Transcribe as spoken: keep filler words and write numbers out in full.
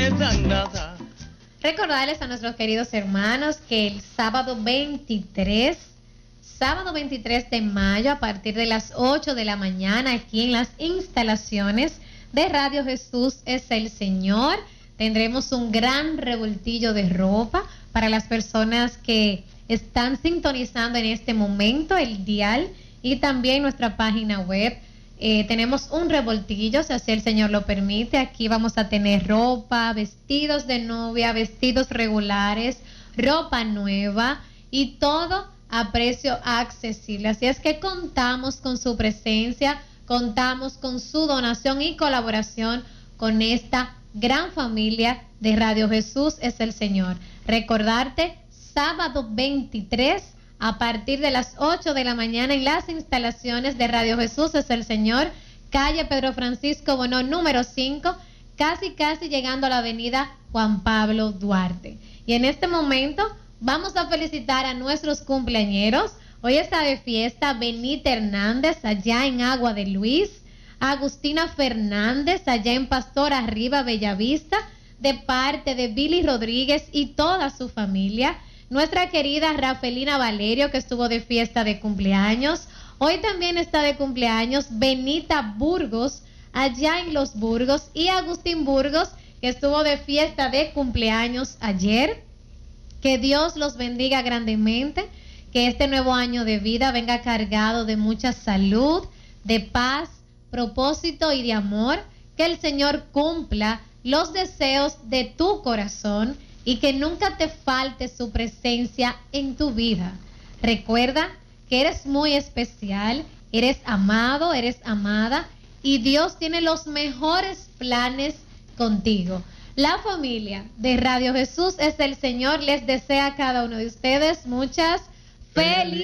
dan nada. Recordarles a nuestros queridos hermanos que el sábado veintitrés, sábado veintitrés de mayo, a partir de las ocho de la mañana, aquí en las instalaciones de Radio Jesús es el Señor, tendremos un gran revoltillo de ropa para las personas que están sintonizando en este momento el dial y también nuestra página web. Eh, tenemos un revoltillo, si así el Señor lo permite. Aquí vamos a tener ropa, vestidos de novia, vestidos regulares, ropa nueva y todo a precio accesible. Así es que contamos con su presencia, contamos con su donación y colaboración con esta gran familia de Radio Jesús es el Señor. Recordarte, sábado veintitrés, a partir de las ocho de la mañana en las instalaciones de Radio Jesús es el Señor, calle Pedro Francisco Bono número cinco, casi casi llegando a la avenida Juan Pablo Duarte. Y en este momento vamos a felicitar a nuestros cumpleañeros. Hoy está de fiesta Benita Hernández allá en Agua de Luis, Agustina Fernández allá en Pastor Arriba, Bellavista, de parte de Billy Rodríguez y toda su familia. Nuestra querida Rafelina Valerio, que estuvo de fiesta de cumpleaños. Hoy también está de cumpleaños Benita Burgos, allá en Los Burgos, y Agustín Burgos, que estuvo de fiesta de cumpleaños ayer. Que Dios los bendiga grandemente, que este nuevo año de vida venga cargado de mucha salud, de paz, propósito y de amor. Que el Señor cumpla los deseos de tu corazón y que nunca te falte su presencia en tu vida. Recuerda que eres muy especial, eres amado, eres amada y Dios tiene los mejores planes contigo. La familia de Radio Jesús es el Señor les desea a cada uno de ustedes muchas felicidades.